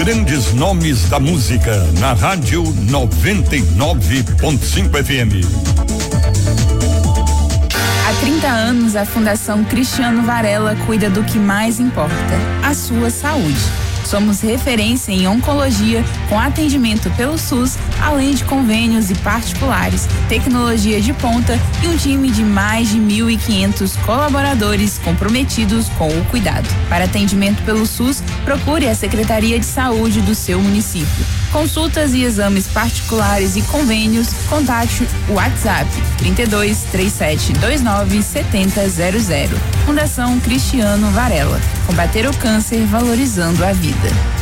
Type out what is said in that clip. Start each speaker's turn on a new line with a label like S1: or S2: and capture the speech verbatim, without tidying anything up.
S1: grandes nomes da música na Rádio noventa e nove ponto cinco F M.
S2: Há trinta anos, a Fundação Cristiano Varela cuida do que mais importa, a sua saúde. Somos referência em oncologia, com atendimento pelo SUS, além de convênios e particulares, tecnologia de ponta e um time de mais de mil e quinhentos colaboradores comprometidos com o cuidado. Para atendimento pelo SUS, procure a Secretaria de Saúde do seu município. Consultas e exames particulares e convênios, contate o WhatsApp trinta e dois, trinta e sete, vinte e nove, setenta zero zero. Fundação Cristiano Varela. Combater o câncer valorizando a vida.